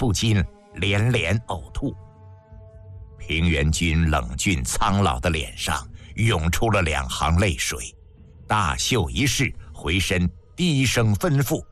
不禁连连呕吐。平原君冷峻苍老的脸上涌出了2行泪水，大袖一试，回身低声吩咐：“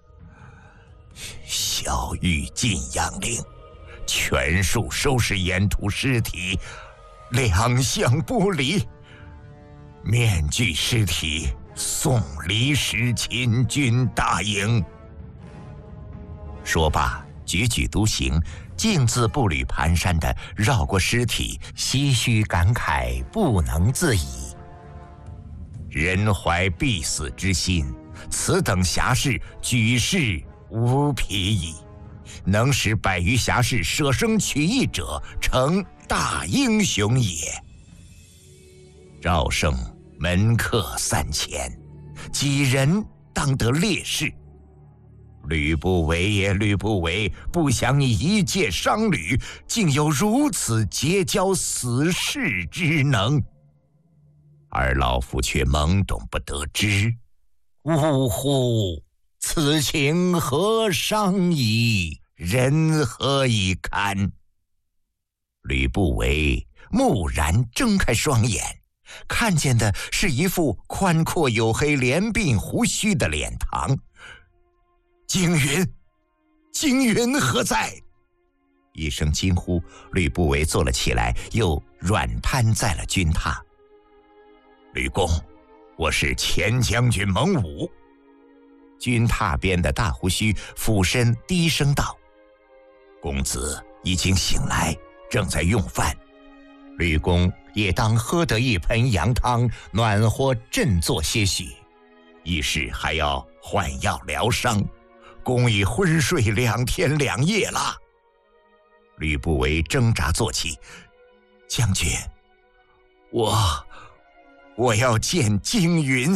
小玉进阳陵，全数收拾沿途尸体，2相不离。面具尸体送离石秦军大营。”说罢，踽踽独行，径自步履蹒跚地绕过尸体，唏嘘感慨不能自已。人怀必死之心，此等侠士举世无匹矣。能使100余侠士舍生取义者，诚大英雄也。赵胜门客3000，几人当得烈士？吕不韦也，吕不韦，不想你一介商旅，竟有如此结交死士之能，而老夫却懵懂不得知。呜呼！此情何伤矣？人何以堪？吕不韦蓦然睁开双眼，看见的是一副宽阔黝黑、连鬓胡须的脸庞。惊云，惊云何在？一声惊呼，吕不韦坐了起来，又软瘫在了军榻。吕公，我是前将军蒙武。军榻边的大胡须俯身低声道：“公子已经醒来，正在用饭。吕公也当喝得一盆羊汤，暖和振作些许。一时还要换药疗伤。公已昏睡2天2夜了。”吕不韦挣扎坐起：“将军，我要见惊云。”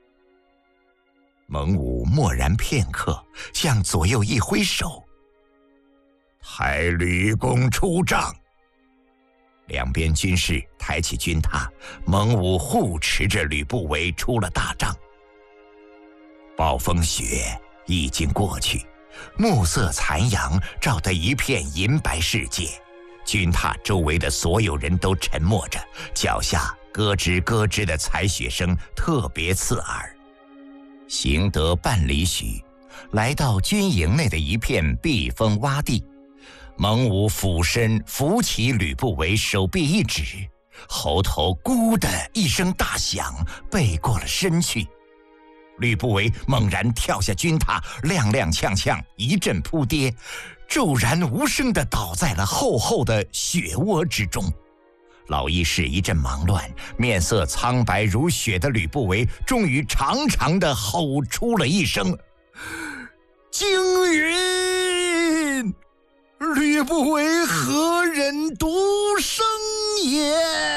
蒙武默然片刻，向左右一挥手：“抬吕公出帐。”两边军士抬起军榻，蒙武护持着吕不韦出了大帐。暴风雪已经过去，暮色残阳照得一片银白世界，军榻周围的所有人都沉默着，脚下咯吱咯吱的踩雪声特别刺耳。行得半里许，来到军营内的一片避风洼地，蒙武俯身扶起吕不韦，手臂一指，喉头咕的一声大响，背过了身去。吕不韦猛然跳下军榻，踉踉跄跄一阵扑跌，骤然无声地倒在了厚厚的雪窝之中。老衣士一阵忙乱，面色苍白如雪的吕不韦终于长长地吼出了一声：“惊云！吕不韦何人独生也？”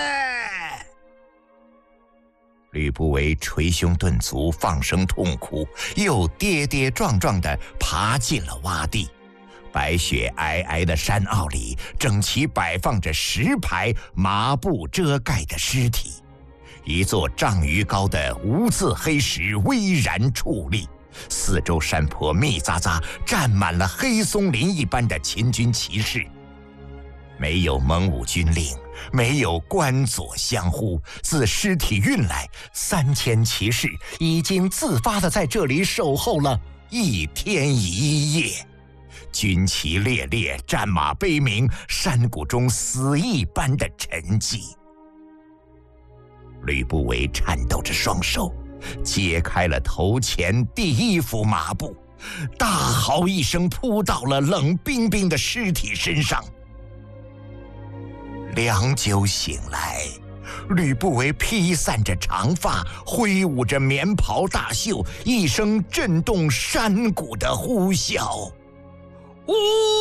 吕不韦捶胸顿足，放声痛哭，又跌跌撞撞地爬进了洼地。白雪皑皑的山坳里，整齐摆放着10排麻布遮盖的尸体，一座丈余高的无字黑石巍然矗立，四周山坡密匝匝站满了黑松林一般的秦军骑士。没有蒙武军令，没有关左相呼，自尸体运来，3000骑士已经自发地在这里守候了1天1夜。军旗猎猎，战马悲鸣，山谷中死一般的沉寂。吕不韦颤抖着双手，揭开了头前第1幅麻布，大嚎一声，扑到了冷冰冰的尸体身上。良久醒来，吕不韦披散着长发，挥舞着棉袍大袖，一声震动山谷的呼啸：“呜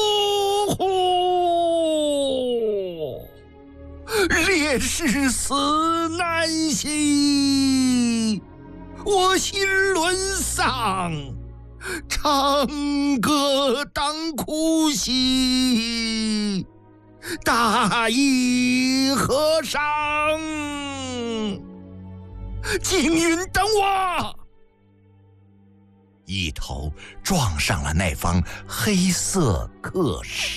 呼！烈士死难息，我心沦丧，唱歌当哭兮，大义何伤？惊云，等我！”一头撞上了那方黑色刻石。